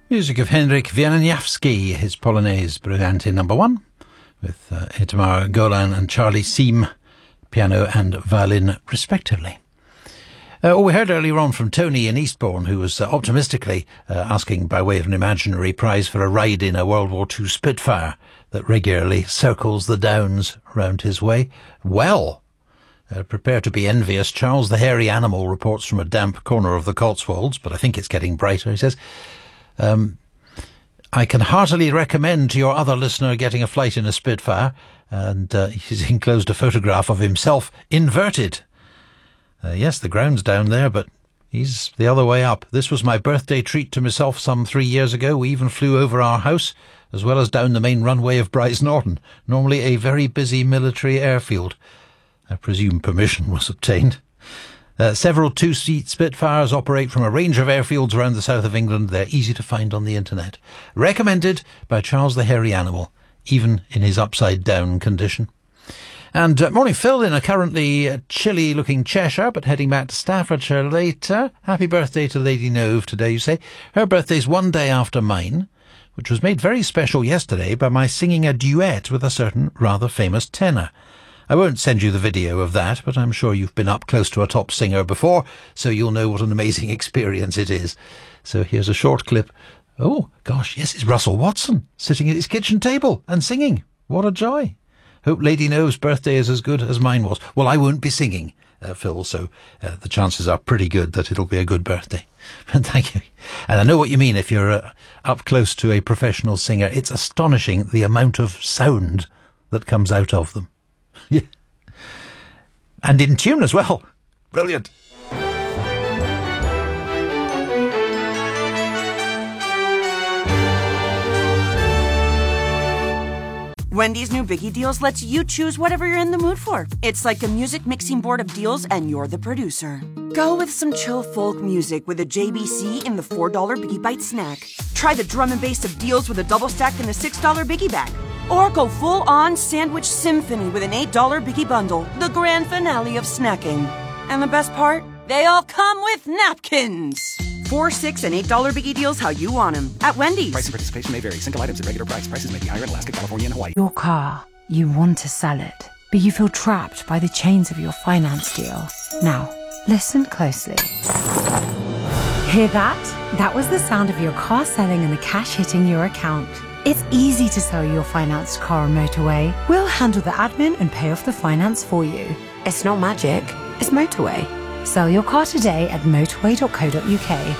Music of Henryk Wieniawski, his Polonaise Brillante No. 1, with Itamar Golan and Charlie Seam, piano and violin respectively. We heard earlier on from Tony in Eastbourne, who was optimistically asking by way of an imaginary prize for a ride in a World War II Spitfire that regularly circles the downs round his way. Well, prepare to be envious. Charles the Hairy Animal reports from a damp corner of the Cotswolds, but I think it's getting brighter. He says, I can heartily recommend to your other listener getting a flight in a Spitfire, and he's enclosed a photograph of himself inverted. Yes, the ground's down there, but he's the other way up. This was my birthday treat to myself some 3 years ago. We even flew over our house, as well as down the main runway of Brize Norton, normally a very busy military airfield. I presume permission was obtained. Several two-seat Spitfires operate from a range of airfields around the south of England. They're easy to find on the internet. Recommended by Charles the Hairy Animal, even in his upside-down condition. And morning, Phil, in a currently chilly-looking Cheshire, but heading back to Staffordshire later. Happy birthday to Lady Nove today, you say. Her birthday's one day after mine, which was made very special yesterday by my singing a duet with a certain rather famous tenor. I won't send you the video of that, but I'm sure you've been up close to a top singer before, so you'll know what an amazing experience it is. So here's a short clip. Oh, gosh, yes, it's Russell Watson, sitting at his kitchen table and singing. What a joy. Hope Lady Nove's birthday is as good as mine was. Well, I won't be singing, Phil, so the chances are pretty good that it'll be a good birthday. Thank you. And I know what you mean if you're up close to a professional singer. It's astonishing the amount of sound that comes out of them. Yeah. And in tune as well. Brilliant. Wendy's new Biggie Deals lets you choose whatever you're in the mood for. It's like a music mixing board of deals and you're the producer. Go with some chill folk music with a JBC in the $4 Biggie Bite snack. Try the drum and bass of deals with a double stack in the $6 Biggie Bag. Or go full-on sandwich symphony with an $8 Biggie Bundle, the grand finale of snacking. And the best part? They all come with napkins. $4, $6, and $8 Biggie Deals how you want them. At Wendy's. Price and participation may vary. Single items at regular price. Prices may be higher in Alaska, California, and Hawaii. Your car. You want to sell it, but you feel trapped by the chains of your finance deal. Now, listen closely. Hear that? That was the sound of your car selling and the cash hitting your account. It's easy to sell your financed car on Motorway. We'll handle the admin and pay off the finance for you. It's not magic, it's Motorway. Sell your car today at motorway.co.uk.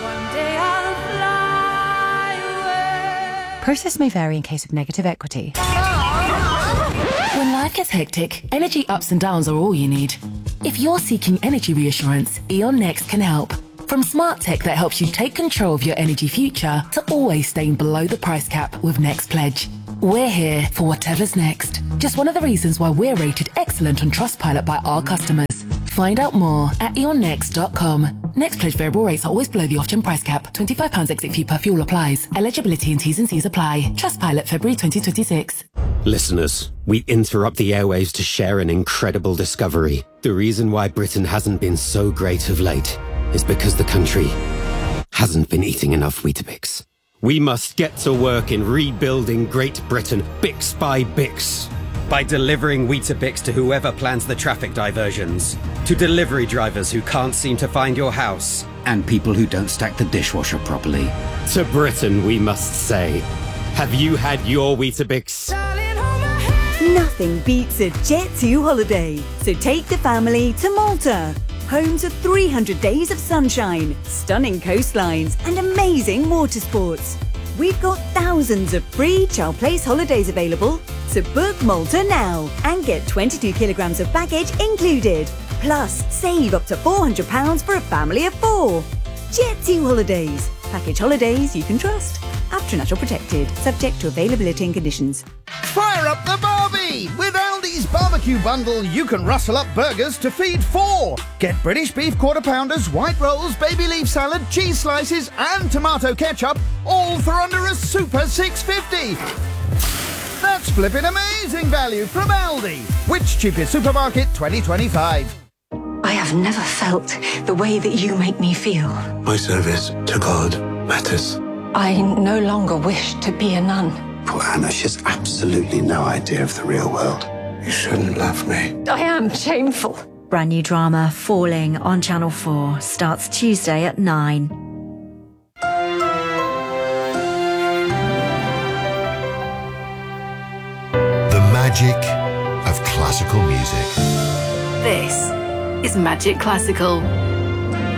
Process may vary in case of negative equity. When life gets hectic, energy ups and downs are all you need. If you're seeking energy reassurance, E.ON Next can help. From smart tech that helps you take control of your energy future to always staying below the price cap with Next Pledge. We're here for whatever's next. Just one of the reasons why we're rated excellent on Trustpilot by our customers. Find out more at eonnext.com. Next Pledge variable rates are always below the off-gem price cap. £25 exit fee per fuel applies. Eligibility and T's and C's apply. Trustpilot February 2026. Listeners, we interrupt the airwaves to share an incredible discovery. The reason why Britain hasn't been so great of late is because the country hasn't been eating enough Weetabix. We must get to work in rebuilding Great Britain, Bix by Bix. By delivering Weetabix to whoever plans the traffic diversions, to delivery drivers who can't seem to find your house, And people who don't stack the dishwasher properly. To Britain, we must say, have you had your Weetabix? Nothing beats a Jet2 holiday. So take the family to Malta. Home to 300 days of sunshine, stunning coastlines, and amazing water sports. We've got thousands of free Chow Place holidays available. So book Malta now and get 22 kilograms of baggage included. Plus, save up to £400 for a family of 4. Jet2 Holidays. Package holidays you can trust. After Natural Protected. Subject to availability and conditions. Fire up the Barbie! With Aldi's barbecue bundle, you can rustle up burgers to feed 4. Get British beef quarter pounders, white rolls, baby leaf salad, cheese slices, and tomato ketchup, all for under a super $6.50. That's flipping amazing value from Aldi. Which cheapest supermarket 2025? I have never felt the way that you make me feel. My service to God matters. I no longer wish to be a nun. Poor Anna, she has absolutely no idea of the real world. You shouldn't love me. I am shameful. Brand new drama Falling on Channel 4 starts Tuesday at 9. The magic of classical music. This is Magic Classical.